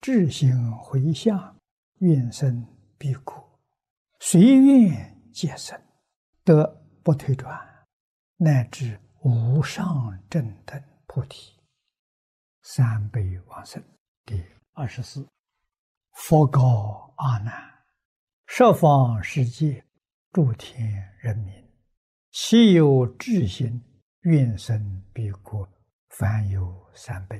至心回向，愿生彼国，随愿皆生，得不退转，乃至无上正等菩提。三辈往生。第24。佛告阿难：十方世界诸天人民，其有至心愿生彼国，凡有3辈。